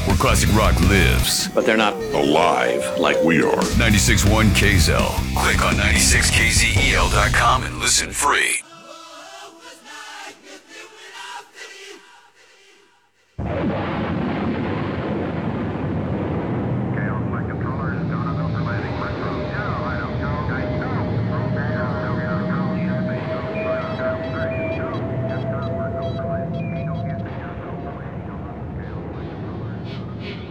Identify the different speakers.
Speaker 1: where classic rock lives.
Speaker 2: But they're not alive like we are.
Speaker 1: 96.1 KZEL. Click on 96kzel.com and listen free.